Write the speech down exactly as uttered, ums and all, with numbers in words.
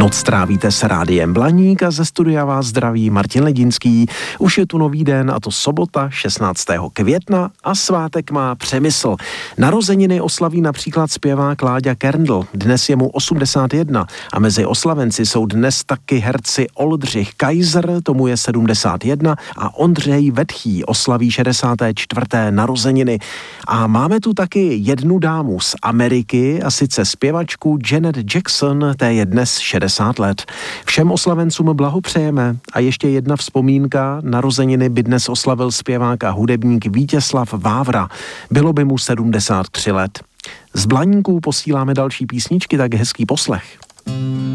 Noc strávíte s Rádiem Blaník a ze studia vás zdraví Martin Ledinský. Už je tu nový den, a to sobota šestnáctého května a svátek má Přemysl. Narozeniny oslaví například zpěvák Láďa Kerndl. Dnes je mu osmdesát jedna a mezi oslavenci jsou dnes taky herci Oldřich Kaiser, tomu je sedmdesát jedna, a Ondřej Vetchý oslaví šedesáté čtvrté narozeniny. A máme tu taky jednu dámu z Ameriky, a sice zpěvačku Janet Jackson, té je dnes šedesát let. Všem oslavencům blahopřejeme a ještě jedna vzpomínka, narozeniny by dnes oslavil zpěvák a hudebník Vítězslav Vávra. Bylo by mu sedmdesát tři let. Z Blaníků posíláme další písničky, tak hezký poslech.